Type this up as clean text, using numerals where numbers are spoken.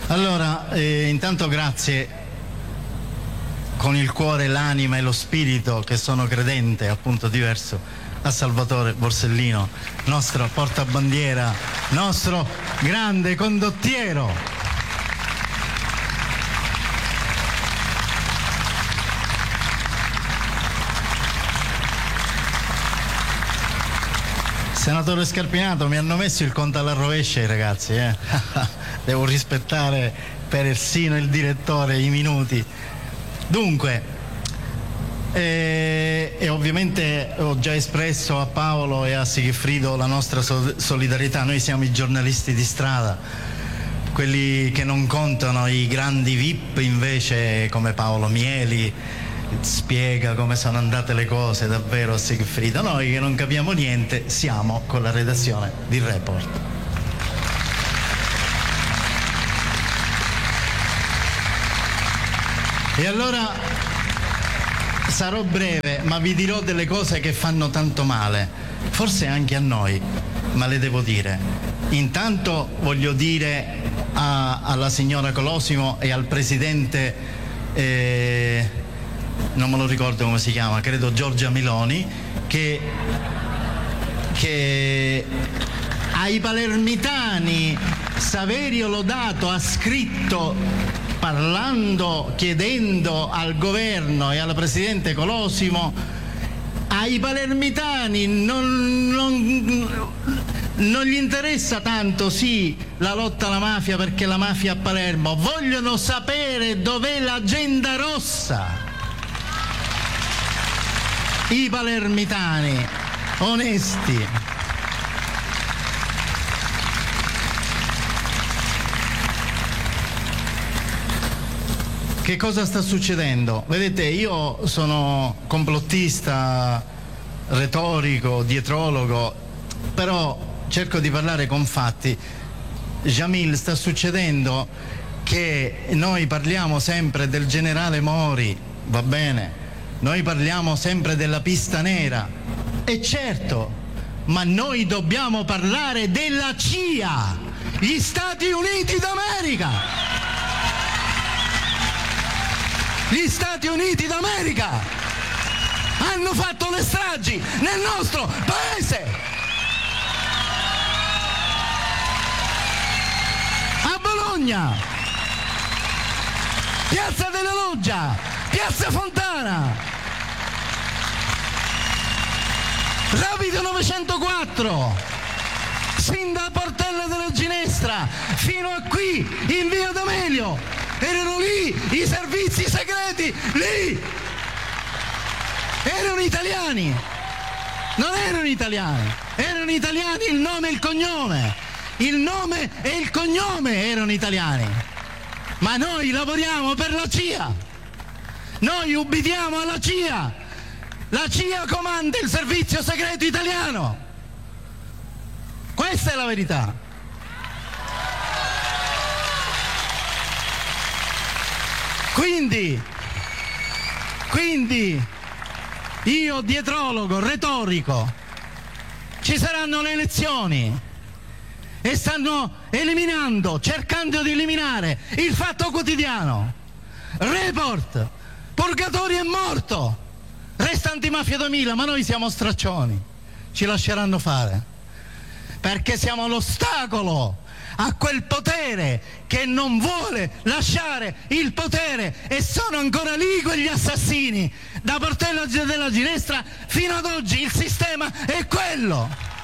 Allora, intanto grazie con il cuore, l'anima e lo spirito, che sono credente, appunto diverso, a Salvatore Borsellino, nostro portabandiera, nostro grande condottiero. Senatore Scarpinato, mi hanno messo il conto alla rovescia i ragazzi, devo rispettare persino il direttore i minuti. Dunque, e ovviamente ho già espresso a Paolo e a Sigifrido la nostra solidarietà. Noi siamo i giornalisti di strada, quelli che non contano, i grandi VIP invece, come Paolo Mieli, spiega come sono andate le cose davvero a Sigifrido. Noi che non capiamo niente siamo con la redazione di Report. E allora sarò breve, ma vi dirò delle cose che fanno tanto male, forse anche a noi, ma le devo dire. Intanto voglio dire alla signora Colosimo e al presidente non me lo ricordo come si chiama, credo Giorgia Meloni, che ai palermitani Saverio Lodato ha scritto, parlando, chiedendo al governo e alla presidente Colosimo: ai palermitani non gli interessa tanto, sì, la lotta alla mafia, perché la mafia a Palermo, vogliono sapere dov'è l'agenda rossa. I palermitani onesti. Che cosa sta succedendo? Vedete, io sono complottista, retorico, dietrologo, però cerco di parlare con fatti. Jamil, sta succedendo che noi parliamo sempre del generale Mori, va bene? Noi parliamo sempre della pista nera, e certo, ma noi dobbiamo parlare della CIA, gli Stati Uniti d'America. Gli Stati Uniti d'America hanno fatto le stragi nel nostro paese. A Bologna, Piazza della Loggia, Piazza Fontana, Rapido 904, sin da Portella della Ginestra fino a qui in via D'Amelio, erano lì i servizi segreti, lì erano italiani, non erano italiani, erano italiani il nome e il cognome, il nome e il cognome erano italiani, ma noi lavoriamo per la CIA, noi ubbidiamo alla CIA. La CIA comanda il servizio segreto italiano. Questa è la verità. Quindi io, dietrologo, retorico, ci saranno le elezioni e stanno eliminando, cercando di eliminare il Fatto Quotidiano, Report, Purgatorio è morto. Resta Antimafia 2000, ma noi siamo straccioni, ci lasceranno fare, perché siamo l'ostacolo a quel potere che non vuole lasciare il potere, e sono ancora lì quegli assassini. Da Portella della Ginestra fino ad oggi il sistema è quello.